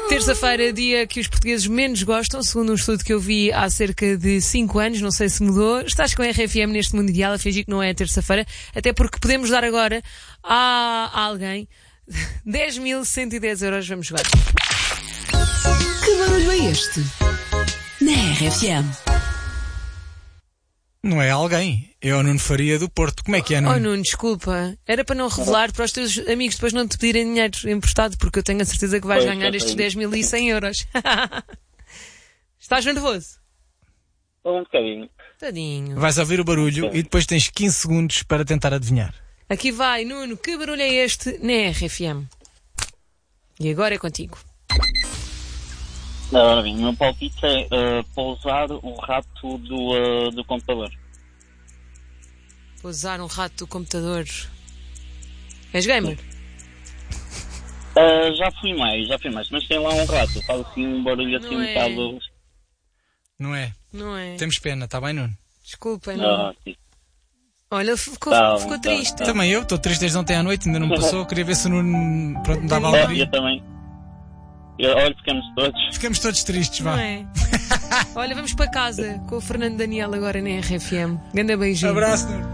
Terça-feira, dia que os portugueses menos gostam, segundo um estudo que eu vi há cerca de 5 anos, não sei se mudou. Estás com a RFM neste Mundo Ideal a fingir que não é terça-feira, até porque podemos dar agora a alguém 10.110 euros. Vamos jogar. Que barulho é este? Na RFM. Não é alguém, é o Nuno Faria do Porto. Como é que é, Nuno? Oh Nuno, desculpa. Era para não revelar para os teus amigos depois não te pedirem dinheiro emprestado, porque eu tenho a certeza que vais ganhar estes 10.100 euros. Estás nervoso? Um bocadinho. Tadinho. Vais ouvir o barulho e depois tens 15 segundos para tentar adivinhar. Aqui vai, Nuno. Que barulho é este na RFM? E agora é contigo. Ora bem, o meu palpite é pousar o rato do computador. Pousar um rato do computador. És gamer? Já fui mais, mas tem lá um rato, faz assim um barulho assim um bocado... Não é? Não é? Temos pena, está bem, Nuno? Desculpa, Nuno. Sim. Olha, ficou triste. Também eu, estou triste desde ontem à noite, ainda não me passou. Queria ver se o Nuno me dava alegria. Eu também. Olha, Ficamos todos tristes, vá. Não é? Olha, vamos para casa com o Fernando Daniel agora na RFM. Grande beijinho. Abraço, Nuno.